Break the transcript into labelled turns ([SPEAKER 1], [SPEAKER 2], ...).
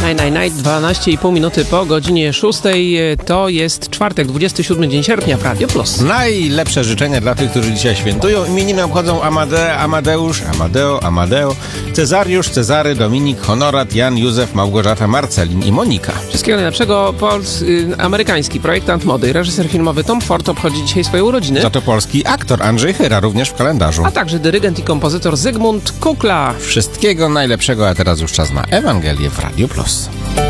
[SPEAKER 1] Night, 12,5 minuty po godzinie 6. To jest czwartek, 27 dzień sierpnia w Radio Plus.
[SPEAKER 2] Najlepsze życzenia dla tych, którzy dzisiaj świętują. Imieniny obchodzą Amadeusz, Amadeo, Cezariusz, Cezary, Dominik, Honorat, Jan, Józef, Małgorzata, Marcelin i Monika.
[SPEAKER 1] Wszystkiego najlepszego. Amerykański projektant mody i reżyser filmowy Tom Ford obchodzi dzisiaj swoje urodziny.
[SPEAKER 2] Za to polski aktor Andrzej Chyra również w kalendarzu.
[SPEAKER 1] A także dyrygent i kompozytor Zygmunt Kukla.
[SPEAKER 2] Wszystkiego najlepszego, a teraz już czas na Ewangelię w Radio Plus.